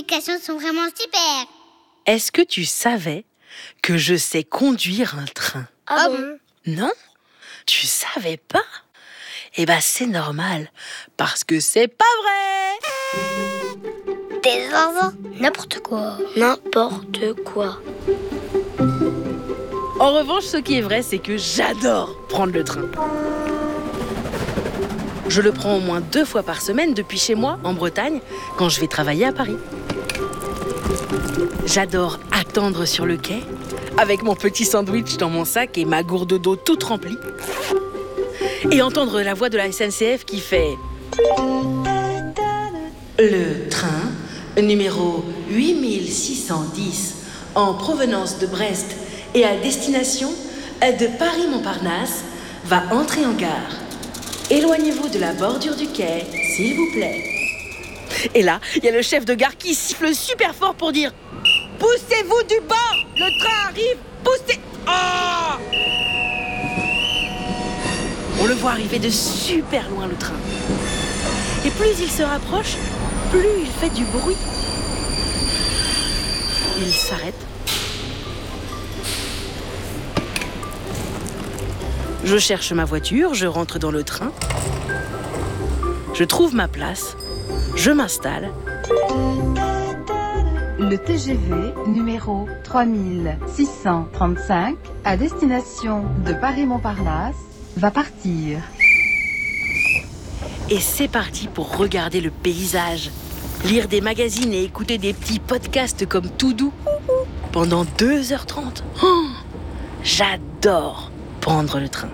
explications sont vraiment super. Est-ce que tu savais que je sais conduire un train? Ah bon? Non? Tu savais pas? Eh ben c'est normal, parce que c'est pas vrai! Des zinzins. N'importe quoi. En revanche, ce qui est vrai, c'est que j'adore prendre le train. Je le prends au moins 2 fois par semaine depuis chez moi, en Bretagne, quand je vais travailler à Paris. J'adore attendre sur le quai, avec mon petit sandwich dans mon sac et ma gourde d'eau toute remplie. Et entendre la voix de la SNCF qui fait... Le train numéro 8610 en provenance de Brest et à destination de Paris-Montparnasse va entrer en gare. Éloignez-vous de la bordure du quai, s'il vous plaît. Et là, il y a le chef de gare qui siffle super fort pour dire « Poussez-vous du bord, le train arrive, poussez... Oh !» On le voit arriver de super loin, le train. Et plus il se rapproche, plus il fait du bruit. Il s'arrête. Je cherche ma voiture, je rentre dans le train. Je trouve ma place. Je m'installe. Le TGV numéro 3635 à destination de Paris-Montparnasse va partir. Et c'est parti pour regarder le paysage, lire des magazines et écouter des petits podcasts comme Tout Doux pendant 2h30. Oh, j'adore prendre le train.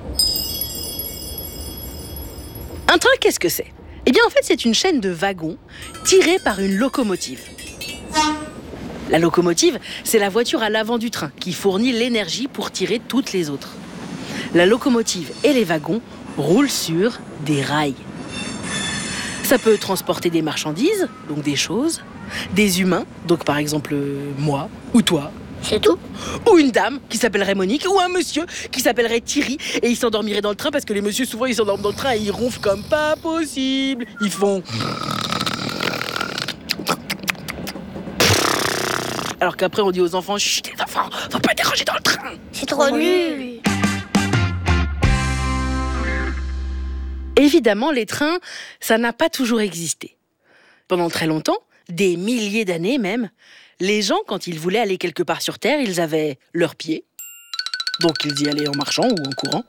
Un train, qu'est-ce que c'est? Eh bien, en fait, c'est une chaîne de wagons tirée par une locomotive. La locomotive, c'est la voiture à l'avant du train qui fournit l'énergie pour tirer toutes les autres. La locomotive et les wagons roulent sur des rails. Ça peut transporter des marchandises, donc des choses, des humains, donc par exemple moi ou toi. C'est tout? Ou une dame qui s'appellerait Monique, ou un monsieur qui s'appellerait Thierry, et ils s'endormiraient dans le train parce que les messieurs souvent ils s'endorment dans le train et ils ronflent comme pas possible. Ils font... Alors qu'après on dit aux enfants, chut les enfants, faut pas déranger dans le train. C'est trop nul. Évidemment, les trains, ça n'a pas toujours existé. Pendant très longtemps, des milliers d'années même, les gens, quand ils voulaient aller quelque part sur Terre, ils avaient leurs pieds. Donc ils y allaient en marchant ou en courant.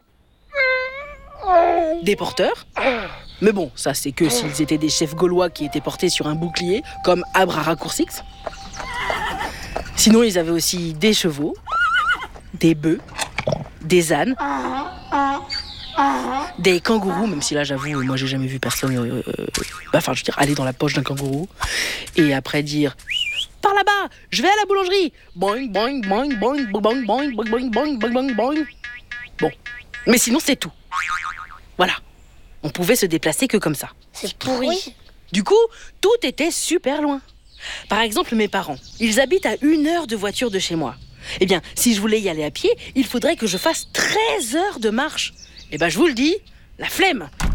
Des porteurs. Mais bon, ça c'est que s'ils étaient des chefs gaulois qui étaient portés sur un bouclier, comme Abraracourcix. Sinon, ils avaient aussi des chevaux, des bœufs, des ânes, des kangourous, même si là, j'avoue, moi, j'ai jamais vu personne, aller dans la poche d'un kangourou et après dire « Par là-bas, je vais à la boulangerie !» Boing, boing, boing, boing, boing, boing, boing, boing, boing, boing, boing, boing. Bon, mais sinon, c'est tout. Voilà, on pouvait se déplacer que comme ça. C'est pourri. Du coup, tout était super loin. Par exemple, mes parents, ils habitent à 1 heure de voiture de chez moi. Eh bien, si je voulais y aller à pied, il faudrait que je fasse 13 heures de marche. Eh ben, je vous le dis, la flemme.